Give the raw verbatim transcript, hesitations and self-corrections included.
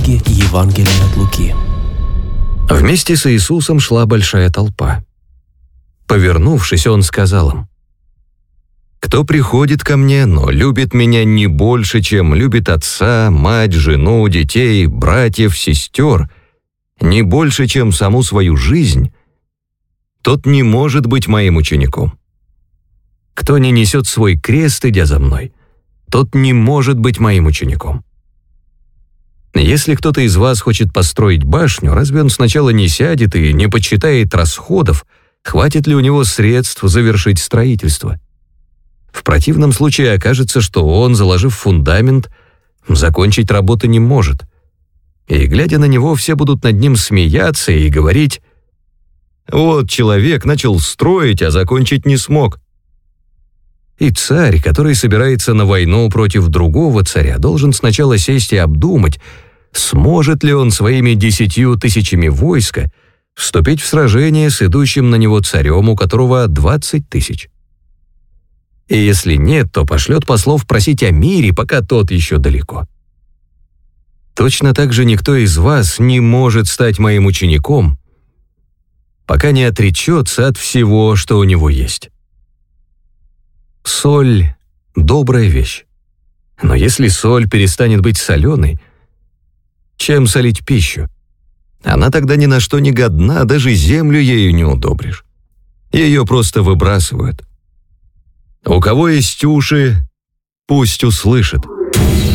книги Евангелия от Луки. Вместе с Иисусом шла большая толпа. Повернувшись, Он сказал им: «Кто приходит ко мне, но любит меня не больше, чем любит отца, мать, жену, детей, братьев, сестер, не больше, чем саму свою жизнь, тот не может быть моим учеником. Кто не несет свой крест, идя за мной, тот не может быть моим учеником. Если кто-то из вас хочет построить башню, разве он сначала не сядет и не подсчитает расходов, хватит ли у него средств завершить строительство? В противном случае окажется, что он, заложив фундамент, закончить работы не может. И, глядя на него, все будут над ним смеяться и говорить: «Вот человек начал строить, а закончить не смог». И царь, который собирается на войну против другого царя, должен сначала сесть и обдумать, сможет ли он своими десятью тысячами войска вступить в сражение с идущим на него царем, у которого двадцать тысяч. И если нет, то пошлет послов просить о мире, пока тот еще далеко. Точно так же никто из вас не может стать моим учеником, пока не отречется от всего, что у него есть. Соль — добрая вещь. Но если соль перестанет быть соленой, чем солить пищу? Она тогда ни на что не годна, даже землю ею не удобришь. Ее просто выбрасывают. У кого есть уши, пусть услышит.